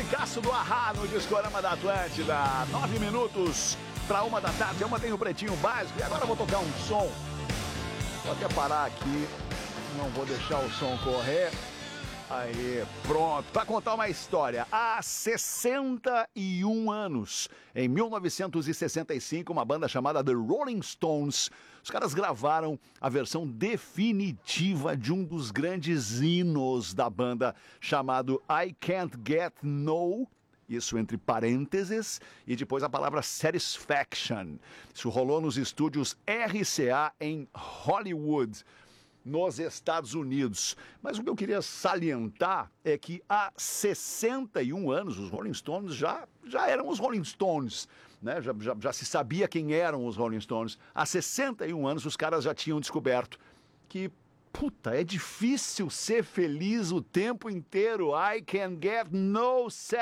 Classicaço do Ahá no Discorama da Atlântida. 9 minutos para 1 da tarde. Eu mantenho o pretinho básico e agora eu vou tocar um som. Vou até parar aqui. Não vou deixar o som correr. Aí, pronto. Para contar uma história. Há 61 anos, em 1965, uma banda chamada The Rolling Stones, os caras gravaram a versão definitiva de um dos grandes hinos da banda, chamado I Can't Get No, isso entre parênteses, e depois a palavra Satisfaction. Isso rolou nos estúdios RCA em Hollywood, nos Estados Unidos. Mas o que eu queria salientar é que há 61 anos os Rolling Stones já eram os Rolling Stones, né? Já se sabia quem eram os Rolling Stones. Há 61 anos os caras já tinham descoberto que, puta, é difícil ser feliz o tempo inteiro. I can get no